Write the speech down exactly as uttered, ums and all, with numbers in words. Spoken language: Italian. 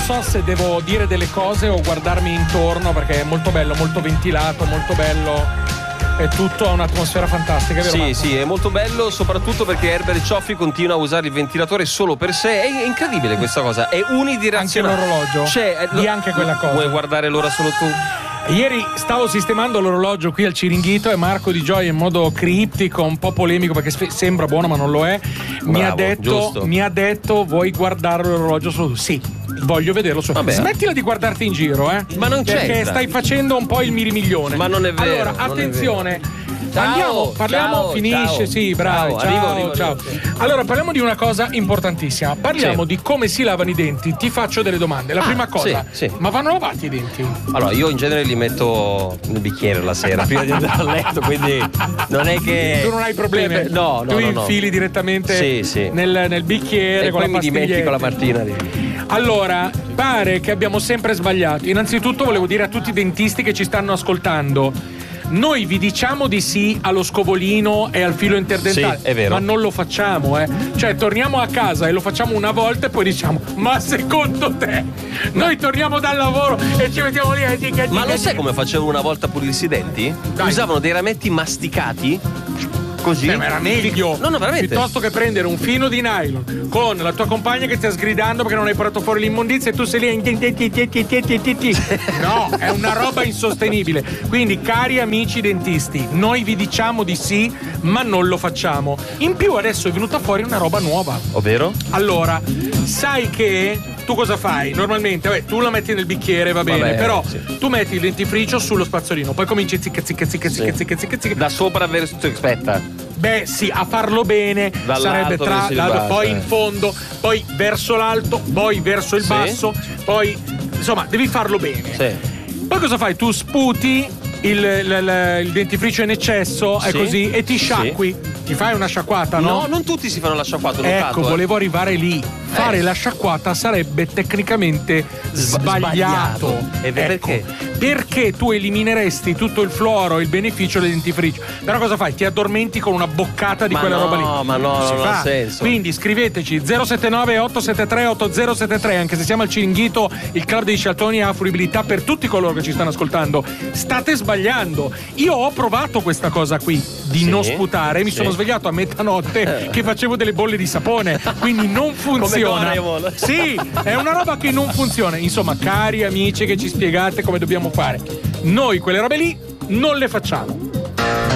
so se devo dire delle cose o guardarmi intorno, perché è molto bello, molto ventilato, molto bello. È tutto a un'atmosfera fantastica, vero? Sì, Marco? sì, è molto bello, soprattutto perché Herbert Cioffi continua a usare il ventilatore solo per sé. È incredibile questa cosa, è unidirezionale. Anche l'orologio? C'è, Di anche quella cosa. Vuoi guardare l'ora solo tu? Ieri stavo sistemando l'orologio qui al Ciringhito e Marco Di Gioia, in modo criptico, un po' polemico perché sf- sembra buono ma non lo è, mi Bravo, ha detto giusto. mi ha detto vuoi guardare l'orologio solo tu? Sì, voglio vederlo solo. Vabbè. Smettila di guardarti in giro, eh? Ma non perché c'entra. stai facendo un po' il mirimiglione. Ma non è vero. Allora, non è attenzione. vero. Andiamo, parliamo, ciao, finisce, ciao. sì, bravo, Ciao, ciao, arrivo, arrivo, ciao. arrivo. Allora, parliamo di una cosa importantissima. Parliamo Sì. di come si lavano i denti. Ti faccio delle domande. La Ah, prima cosa, sì, sì. ma vanno lavati i denti? Allora, io in genere li metto nel bicchiere la sera prima di andare a letto, quindi non è che. Tu non hai problemi? Eh, No, no, tu no, no. infili direttamente Sì, sì. Nel, nel bicchiere E con poi la mi dimentico la pastiglietta. mattina. di- Allora, pare che abbiamo sempre sbagliato. Innanzitutto volevo dire a tutti i dentisti che ci stanno ascoltando: noi vi diciamo di sì allo scovolino e al filo interdentale, Sì, è vero. ma non lo facciamo, eh. Cioè, torniamo a casa e lo facciamo una volta e poi diciamo: ma secondo te? Noi torniamo dal lavoro e ci mettiamo lì e dica, Ma dica, lo sai dica. come facevano una volta a pulirsi i denti? Dai. Usavano dei rametti masticati. Così. Eh, ma era meglio. No, no, veramente. Piuttosto che prendere un filo di nylon con la tua compagna che stia sgridando perché non hai portato fuori l'immondizia e tu sei lì. No, è una roba insostenibile. Quindi, cari amici dentisti, noi vi diciamo di sì, ma non lo facciamo. In più, adesso è venuta fuori una roba nuova. Ovvero? Allora, sai che tu cosa fai? Normalmente, vabbè, tu la metti nel bicchiere, va bene, Vabbè, però sì. tu metti il dentifricio sullo spazzolino, poi cominci zicca zicca zicca zicca zicca zicca zicca. Da sopra verso. Aspetta. Beh, sì, a farlo bene Dall'alto sarebbe tra verso il l'alto, basso, poi eh. in fondo, poi verso l'alto, poi verso il Sì. basso, poi insomma, devi farlo bene. Sì. Poi cosa fai? Tu sputi il, il- il- il dentifricio in eccesso, è Sì. così, e ti sciacqui. Ti fai una sciacquata, no? No, non tutti si fanno la sciacquata, ho Ecco, notato. eh. volevo arrivare lì. Fare Eh. la sciacquata sarebbe tecnicamente Sba- sbagliato. sbagliato. E beh, Ecco, perché? Perché tu elimineresti tutto il fluoro e il beneficio del dentifricio. Però cosa fai? Ti addormenti con una boccata di Ma quella no, roba lì. ma no, Si non fa. ha senso. Quindi scriveteci zero sette nove otto sette tre otto zero sette tre, anche se siamo al Ciringhito, il club dei scialtoni ha fruibilità per tutti coloro che ci stanno ascoltando. State sbagliando. Io ho provato questa cosa qui di Sì, non sputare e mi sì. sono svegliato a metanotte che facevo delle bolle di sapone, quindi non funziona. Doraemon. Sì, è una roba che non funziona. Insomma, cari amici che ci spiegate come dobbiamo fare, noi quelle robe lì non le facciamo.